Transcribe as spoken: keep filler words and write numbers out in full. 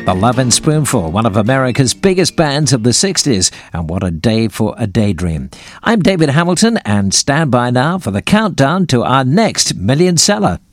The Lovin' Spoonful, one of America's biggest bands of the sixties, and what a day for a daydream. I'm David Hamilton, and stand by now for the countdown to our next million seller.